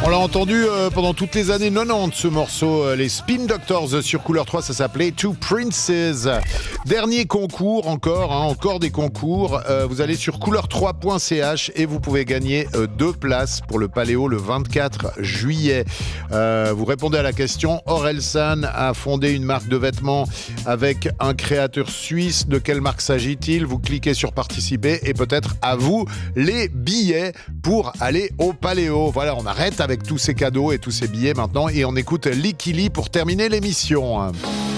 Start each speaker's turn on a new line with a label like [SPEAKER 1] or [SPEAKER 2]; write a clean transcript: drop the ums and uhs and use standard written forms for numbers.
[SPEAKER 1] On l'a entendu pendant toutes les années 90, ce morceau, les Spin Doctors sur Couleur 3, ça s'appelait Two Princes. Dernier concours encore des concours. Vous allez sur couleur3.ch et vous pouvez gagner 2 places pour le Paléo le 24 juillet. Vous répondez à la question. Orelsan a fondé une marque de vêtements avec un créateur suisse. De quelle marque s'agit-il? Vous cliquez sur participer et peut-être à vous les billets pour aller au Paléo. Voilà, on arrête avec tous ces cadeaux et tous ces billets maintenant et on écoute Lickily pour terminer l'émission.